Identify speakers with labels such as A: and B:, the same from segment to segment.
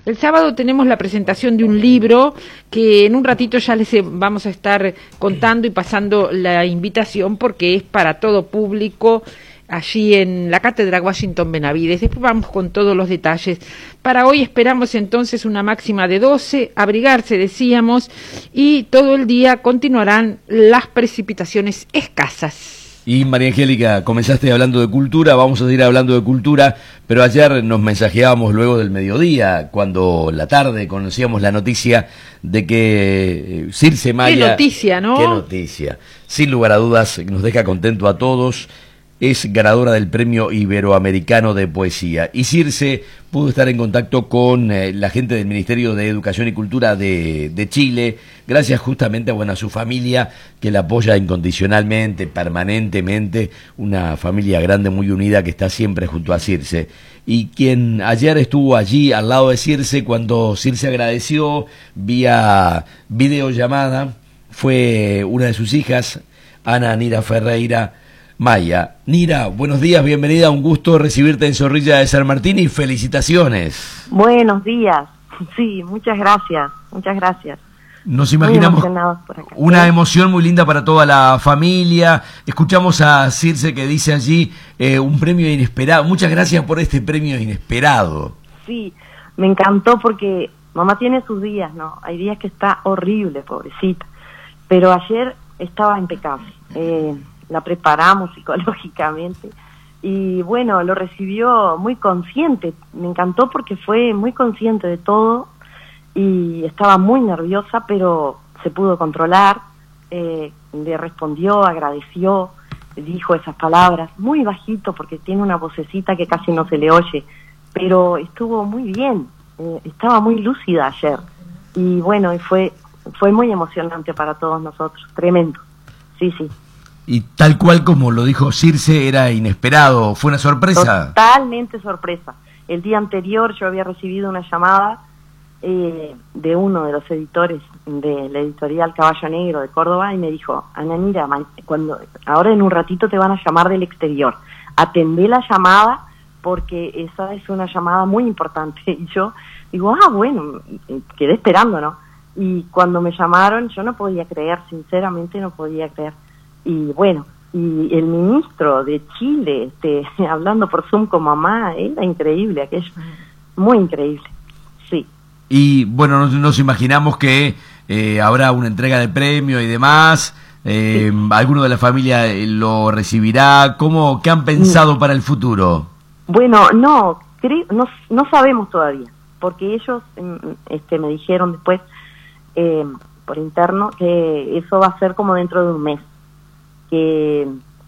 A: El sábado tenemos la presentación de un libro que en un ratito ya les vamos a estar contando y pasando la invitación porque es para todo público allí en la Cátedra Washington Benavides. Después vamos con todos los detalles. Para hoy esperamos entonces una máxima de 12, abrigarse decíamos, y todo el día continuarán las precipitaciones escasas.
B: Y María Angélica, comenzaste hablando de cultura, vamos a seguir hablando de cultura, pero ayer nos mensajeábamos luego del mediodía, cuando la tarde conocíamos la noticia de que Circe Maya...
A: ¡Qué noticia!, ¿no?
B: ¡Qué noticia! Sin lugar a dudas, nos deja contento a todos. Es ganadora del Premio Iberoamericano de Poesía. Y Circe pudo estar en contacto con la gente del Ministerio de Educación y Cultura de Chile, gracias justamente a su familia, que la apoya incondicionalmente, permanentemente, una familia grande, muy unida, que está siempre junto a Circe. Y quien ayer estuvo allí al lado de Circe, cuando Circe agradeció vía videollamada, fue una de sus hijas, Ana Nira Ferreira Maya. Nira, buenos días, bienvenida, un gusto recibirte en Zorrilla de San Martín y felicitaciones.
C: Buenos días, sí, muchas gracias.
B: Nos imaginamos una emoción muy linda para toda la familia. Escuchamos a Circe que dice allí un premio inesperado. Muchas gracias por este premio inesperado.
C: Sí, me encantó porque mamá tiene sus días, ¿no? Hay días que está horrible, pobrecita, pero ayer estaba impecable. La preparamos psicológicamente y bueno, lo recibió muy consciente. Me encantó porque fue muy consciente de todo y estaba muy nerviosa, pero se pudo controlar. Le respondió, agradeció, dijo esas palabras muy bajito porque tiene una vocecita que casi no se le oye, pero estuvo muy bien. Estaba muy lúcida ayer y bueno, y fue muy emocionante para todos nosotros, tremendo. Sí.
B: Y tal cual como lo dijo Circe, era inesperado, fue una sorpresa.
C: Totalmente sorpresa. El día anterior yo había recibido una llamada de uno de los editores de la editorial Caballo Negro de Córdoba y me dijo: Ana Nira, ahora en un ratito te van a llamar del exterior. Atendé la llamada porque esa es una llamada muy importante. Y yo digo, bueno, quedé esperando, ¿no? Y cuando me llamaron yo no podía creer, sinceramente no podía creer. Y bueno, y el ministro de Chile hablando por Zoom con mamá, era increíble aquello, muy increíble, sí.
B: Y bueno, nos imaginamos que habrá una entrega de premio y demás, sí. ¿Alguno de la familia lo recibirá? ¿Qué han pensado para el futuro?
C: Bueno, no sabemos todavía, porque ellos me dijeron después por interno que eso va a ser como dentro de un mes. Que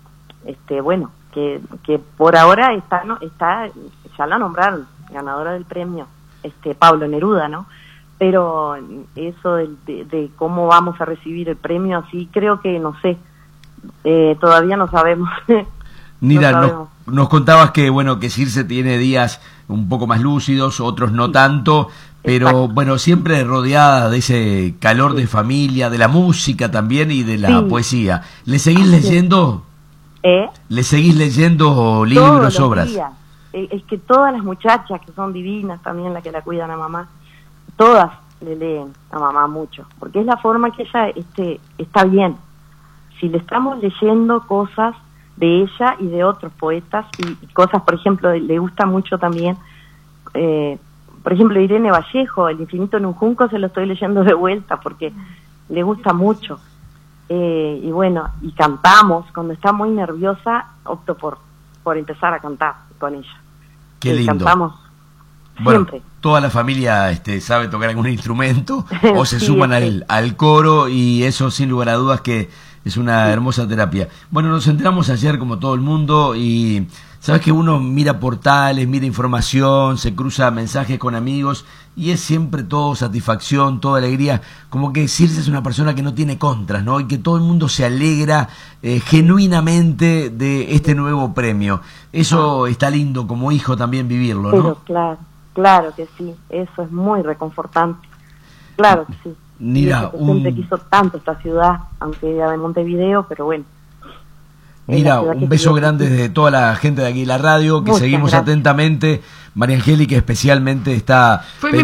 C: que por ahora ya la nombraron ganadora del premio, Pablo Neruda, ¿no? Pero eso de cómo vamos a recibir el premio, así creo que no sé, todavía no sabemos.
B: Nira,
C: no sabemos.
B: Nos contabas que que Circe tiene días un poco más lúcidos, otros no tanto, pero exacto. Bueno, siempre rodeada de ese calor de familia, de la música también y de la poesía. ¿Le seguís leyendo? ¿Le seguís leyendo libros, obras?
C: Días. Es que todas las muchachas que son divinas, también las que la cuidan a mamá, todas le leen a mamá mucho, porque es la forma que ella está bien. Si le estamos leyendo cosas de ella y de otros poetas y cosas, por ejemplo, le gusta mucho también, por ejemplo, Irene Vallejo, El infinito en un junco, se lo estoy leyendo de vuelta porque le gusta mucho. Y bueno, y cantamos, cuando está muy nerviosa, opto por empezar a cantar con ella.
B: Qué lindo.
C: Cantamos siempre.
B: Toda la familia sabe tocar algún instrumento o se
C: sí,
B: suman al coro, y eso sin lugar a dudas que es una hermosa terapia. Bueno, nos enteramos ayer como todo el mundo y sabes que uno mira portales, mira información, se cruza mensajes con amigos y es siempre todo satisfacción, toda alegría, como que Circe es una persona que no tiene contras, ¿no? Y que todo el mundo se alegra genuinamente de este nuevo premio. Eso está lindo como hijo también vivirlo, ¿no?
C: Pero claro que sí, eso es muy reconfortante, claro que sí.
B: Mira,
C: siempre quiso tanto esta ciudad, aunque era de Montevideo, pero bueno.
B: Mira, un beso grande desde toda la gente de aquí, la radio, que seguimos atentamente. María Angélica especialmente está...